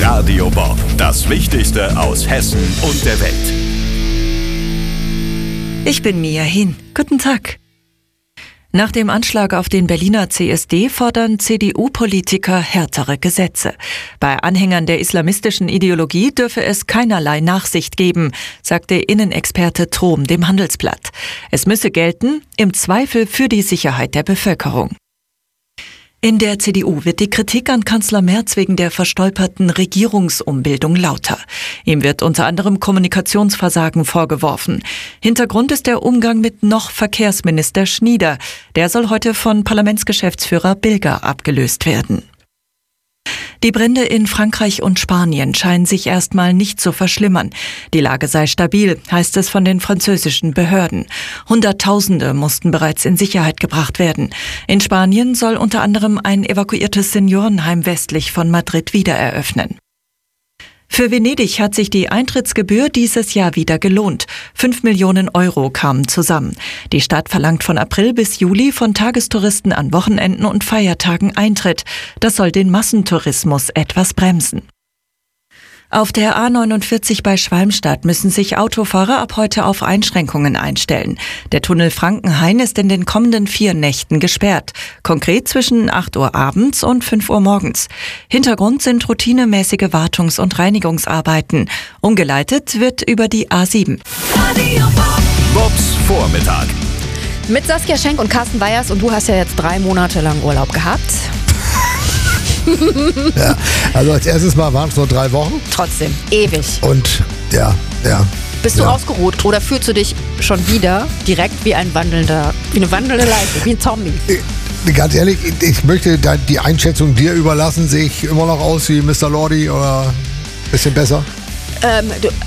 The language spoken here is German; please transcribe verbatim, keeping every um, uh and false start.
Radio Bob, das Wichtigste aus Hessen und der Welt. Ich bin Mia Hin. Guten Tag. Nach dem Anschlag auf den Berliner C S D fordern C D U-Politiker härtere Gesetze. Bei Anhängern der islamistischen Ideologie dürfe es keinerlei Nachsicht geben, sagte Innenexperte Trom dem Handelsblatt. Es müsse gelten, im Zweifel für die Sicherheit der Bevölkerung. In der C D U wird die Kritik an Kanzler Merz wegen der verstolperten Regierungsumbildung lauter. Ihm wird unter anderem Kommunikationsversagen vorgeworfen. Hintergrund ist der Umgang mit noch Verkehrsminister Schnieder. Der soll heute von Parlamentsgeschäftsführer Bilger abgelöst werden. Die Brände in Frankreich und Spanien scheinen sich erstmal nicht zu verschlimmern. Die Lage sei stabil, heißt es von den französischen Behörden. Hunderttausende mussten bereits in Sicherheit gebracht werden. In Spanien soll unter anderem ein evakuiertes Seniorenheim westlich von Madrid wieder eröffnen. Für Venedig hat sich die Eintrittsgebühr dieses Jahr wieder gelohnt. Fünf Millionen Euro kamen zusammen. Die Stadt verlangt von April bis Juli von Tagestouristen an Wochenenden und Feiertagen Eintritt. Das soll den Massentourismus etwas bremsen. Auf der A neunundvierzig bei Schwalmstadt müssen sich Autofahrer ab heute auf Einschränkungen einstellen. Der Tunnel Frankenhain ist in den kommenden vier Nächten gesperrt. Konkret zwischen acht Uhr abends und fünf Uhr morgens. Hintergrund sind routinemäßige Wartungs- und Reinigungsarbeiten. Umgeleitet wird über die A sieben. Bobs Vormittag. Mit Saskia Schenk und Carsten Weyers, und du hast ja jetzt drei Monate lang Urlaub gehabt. Ja, also als erstes Mal waren es nur drei Wochen. Trotzdem, ewig. Und ja, ja. Bist du ja. ausgeruht oder fühlst du dich schon wieder direkt wie ein wandelnder, wie eine wandelnde Leiche, wie ein Zombie? Ganz ehrlich, ich möchte die Einschätzung dir überlassen. Sehe ich immer noch aus wie Mister Lordi oder ein bisschen besser? Ähm, du,